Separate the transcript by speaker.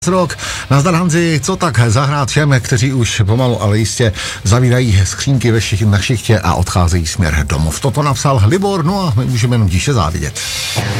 Speaker 1: Rok. Nazdar Hanzi, co tak zahrát všem, kteří už pomalu, ale jistě zavírají skřínky na šichtě a odcházejí směr domov. Toto napsal Libor, no a my můžeme jenom tiše závidět.